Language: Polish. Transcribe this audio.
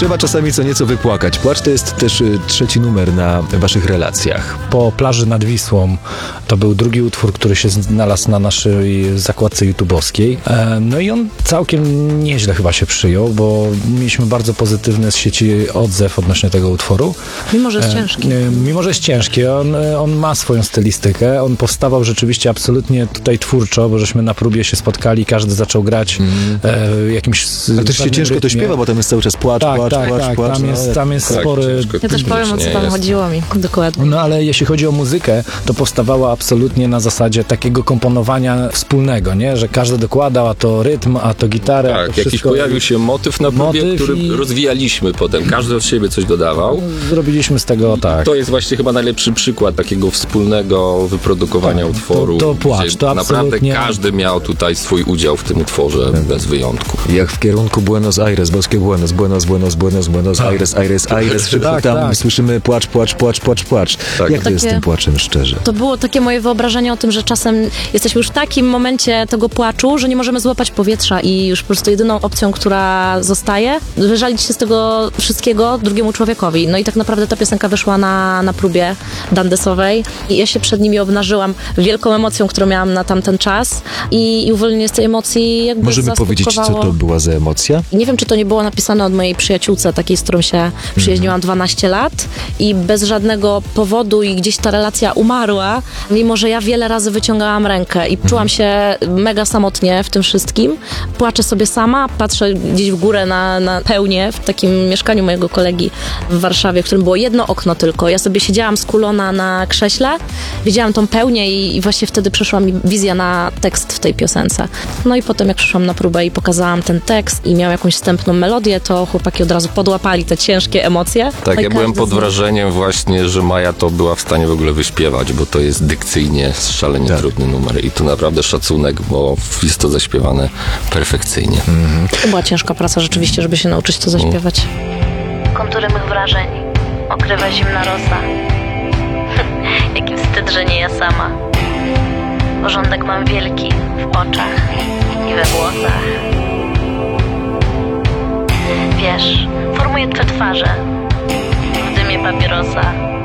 trzeba czasami co nieco wypłakać. Płacz to jest też trzeci numer na waszych relacjach. Po Plaży nad Wisłą to był drugi utwór, który się znalazł na naszej zakładce YouTube'owskiej. No i on całkiem nieźle chyba się przyjął, bo mieliśmy bardzo pozytywny z sieci odzew odnośnie tego utworu. Mimo, że jest ciężki. Mimo, że jest ciężki. On ma swoją stylistykę. On powstawał rzeczywiście absolutnie tutaj twórczo, bo żeśmy na próbie się spotkali, każdy zaczął grać jakimś Ale też się ciężko to śpiewa, bo tam jest cały czas płacz. Tam jest spory... Ja też powiem, o co tam chodziło mi. Dokładnie. No ale jeśli chodzi o muzykę, to powstawała absolutnie na zasadzie takiego komponowania wspólnego, nie? Że każdy dokładał, a to rytm, a to gitarę. Tak, a to jakiś wszystko. pojawił się motyw na próbie, który rozwijaliśmy potem. Każdy od siebie coś dodawał. Zrobiliśmy z tego, tak. To jest właśnie chyba najlepszy przykład takiego wspólnego wyprodukowania utworu. To Płacz, gdzie to naprawdę absolutnie... każdy miał tutaj swój udział w tym utworze, bez wyjątku. Jak w kierunku Buenos Aires, boskie Buenos Aires, szybko tam słyszymy płacz. Tak. Jak to jest z tym płaczem, szczerze? To było takie moje wyobrażenie o tym, że czasem jesteśmy już w takim momencie tego płaczu, że nie możemy złapać powietrza i już po prostu jedyną opcją, która zostaje, wyżalić się z tego wszystkiego drugiemu człowiekowi. No i tak naprawdę ta piosenka wyszła na próbie dandesowej i ja się przed nimi obnażyłam wielką emocją, którą miałam na tamten czas i uwolnienie z tej emocji jakby Możemy powiedzieć, co to była za emocja? Nie wiem, czy to nie było napisane od mojej przyjaciółce, takiej, z którą się przyjaźniłam 12 lat i bez żadnego powodu i gdzieś ta relacja umarła, mimo że ja wiele razy wyciągałam rękę i czułam się mega samotnie w tym wszystkim. Płaczę sobie sama, patrzę gdzieś w górę na pełnię w takim mieszkaniu mojego kolegi w Warszawie, w którym było jedno okno tylko. Ja sobie siedziałam skulona na krześle, widziałam tą pełnię i właśnie wtedy przyszła mi wizja na tekst w tej piosence. No i potem jak przyszłam na próbę i pokazałam ten tekst i miał jakąś wstępną melodię, to chłopaki od razu podłapali te ciężkie emocje. Tak, No ja byłem pod wrażeniem właśnie, że Maja to była w stanie w ogóle wyśpiewać, bo to jest dykcyjnie szalenie trudny numer i tu naprawdę szacunek, bo jest to zaśpiewane perfekcyjnie. To była ciężka praca rzeczywiście, żeby się nauczyć to zaśpiewać. Kontury mych wrażeń okrywa zimna rosa. Jaki wstyd, że nie ja sama. Porządek mam wielki w oczach i we włosach. Wiesz, formuję twe twarze w dymie papierosa.